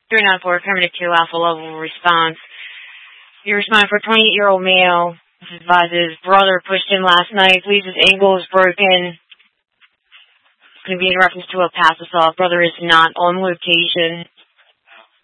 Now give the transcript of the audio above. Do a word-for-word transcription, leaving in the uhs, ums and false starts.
three nine four, affirmative two, alpha level response. You respond for a twenty-eight-year-old male. This advises brother pushed in last night, believes his ankle is broken. It's going to be in reference to a past assault. Brother is not on location.